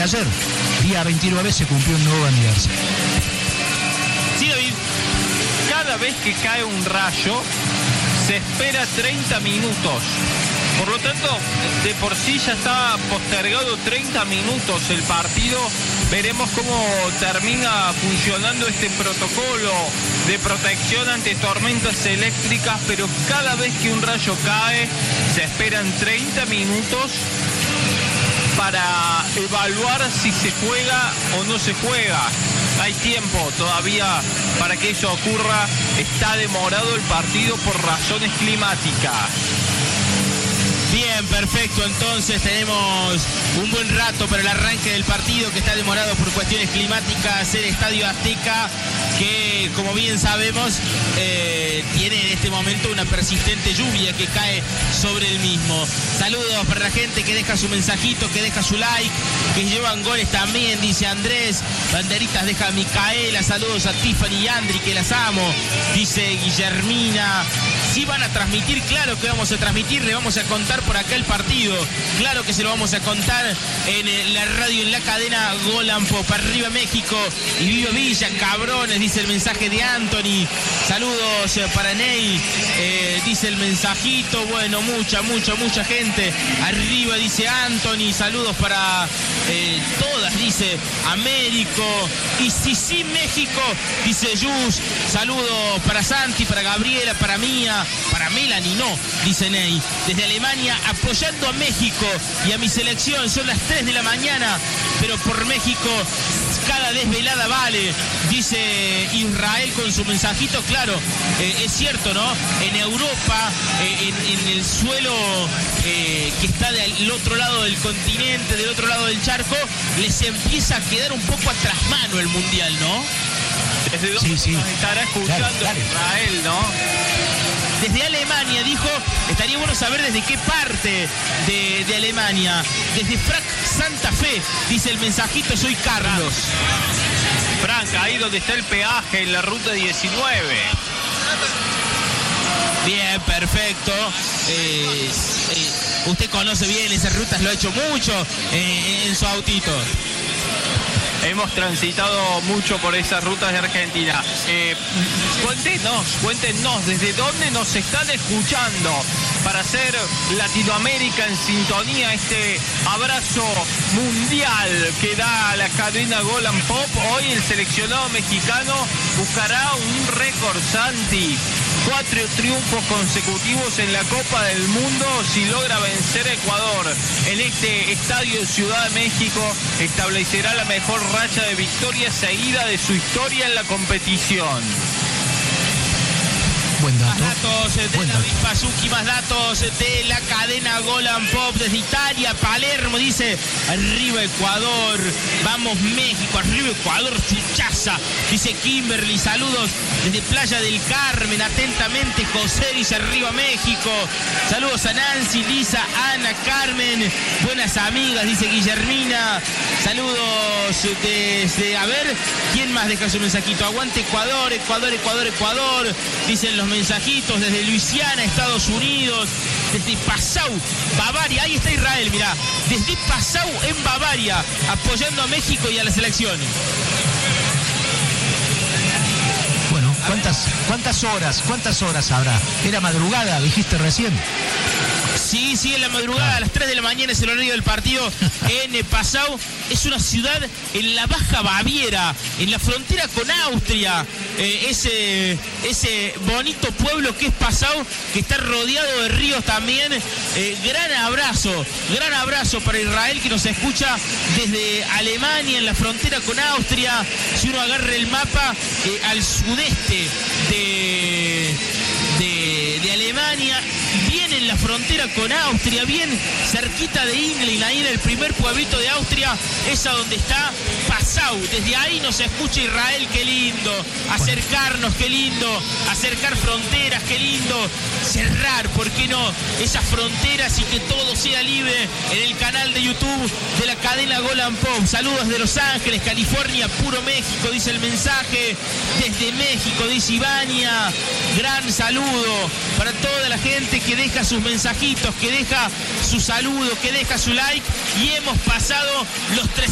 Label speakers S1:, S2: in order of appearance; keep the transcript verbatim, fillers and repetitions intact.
S1: de ayer, día veintinueve, se cumplió un nuevo aniversario.
S2: Sí, David, cada vez que cae un rayo se espera treinta minutos. Por lo tanto, de por sí ya está postergado treinta minutos el partido. Veremos cómo termina funcionando este protocolo de protección ante tormentas eléctricas, pero cada vez que un rayo cae se esperan treinta minutos para evaluar si se juega o no se juega. Hay tiempo todavía para que eso ocurra. Está demorado el partido por razones climáticas.
S3: Bien, perfecto, entonces tenemos un buen rato para el arranque del partido que está demorado por cuestiones climáticas. El Estadio Azteca, que como bien sabemos eh, tiene en este momento una persistente lluvia que cae sobre el mismo. Saludos para la gente que deja su mensajito, que deja su like, que llevan goles también, dice Andrés. Banderitas deja Micaela, saludos a Tiffany y Andri, que las amo, dice Guillermina. Sí van a transmitir, claro que vamos a transmitir, le vamos a contar por acá el partido, claro que se lo vamos a contar en la radio, en la cadena Gol and Pop. Arriba México y viva Villa, cabrones, dice el mensaje de Anthony. Saludos para Ney, eh, dice el mensajito. Bueno, mucha, mucha, mucha gente. Arriba, dice Anthony. Saludos para eh, todas, dice Américo. Y sí, sí, México, dice Yus. Saludos para Santi, para Gabriela, para Mía, para Melanie, no, dice Ney. Desde Alemania, apoyando a México y a mi selección. Son las tres de la mañana, pero por México cada desvelada vale, dice Israel con su mensajito. Claro, eh, es cierto, ¿no? En Europa, eh, en, en el suelo eh, que está del otro lado del continente, del otro lado del charco, les empieza a quedar un poco atrás mano el Mundial, ¿no?
S2: ¿Desde dónde
S1: sí, sí.
S2: nos estará escuchando
S1: Claro, claro.
S2: Israel, no?
S3: Desde Alemania, dijo. Estaría bueno saber desde qué parte de, de Alemania. Desde Frank Santa Fe, dice el mensajito. Soy Carlos.
S2: Frank, ahí donde está el peaje en la ruta diecinueve.
S3: Bien, perfecto. Eh, eh, usted conoce bien esas rutas, lo ha hecho mucho eh, en su autito.
S2: Hemos transitado mucho por esas rutas de Argentina. Eh, cuéntenos, cuéntenos desde dónde nos están escuchando para hacer Latinoamérica en sintonía, este abrazo mundial que da la cadena Gol and Pop. Hoy el seleccionado mexicano buscará un récord, Santi. Cuatro triunfos consecutivos en la Copa del Mundo si logra vencer a Ecuador. En este estadio Ciudad de México establecerá la mejor racha de victorias seguida de su historia en la competición.
S1: Buen dato.
S3: Más datos de
S1: Buen
S3: David
S1: dato.
S3: Pazuki, más datos de la cadena Gol and Pop desde Italia, Palermo, dice arriba Ecuador, vamos México, arriba Ecuador, chuchaza, dice Kimberly. Saludos desde Playa del Carmen, atentamente José, dice arriba México. Saludos a Nancy, Lisa, Ana, Carmen, buenas amigas, dice Guillermina. Saludos desde, a ver, ¿quién más deja su mensajito? Aguante Ecuador, Ecuador, Ecuador, Ecuador, dicen los mensajitos desde Luisiana, Estados Unidos, desde Passau, Bavaria. Ahí está Israel, mirá, desde Passau en Bavaria, apoyando a México y a la selección.
S1: Bueno, ¿cuántas, cuántas horas, cuántas horas habrá? Era madrugada, dijiste recién.
S3: Sí, sí, en la madrugada, a las tres de la mañana es el horario del partido en Passau. Es una ciudad en la Baja Baviera, en la frontera con Austria. Eh, ese, ese bonito pueblo que es Passau, que está rodeado de ríos también. Eh, gran abrazo, gran abrazo para Israel, que nos escucha desde Alemania, en la frontera con Austria. Si uno agarra el mapa, eh, al sudeste de, de, de Alemania, bien en la frontera con Austria, bien cerquita de Inglen, ahí en el primer pueblito de Austria, es a donde está Passau. Desde ahí nos escucha Israel, qué lindo, acercarnos, qué lindo, acercar fronteras, qué lindo, cerrar, ¿por qué no?, esas fronteras y que todo sea libre en el canal de YouTube de la cadena Gol and Pop. Saludos de Los Ángeles, California, puro México, dice el mensaje. Desde México, dice Ivania, gran saludo para toda la gente que deja sus mensajitos, que deja su saludo, que deja su like, y hemos pasado los tres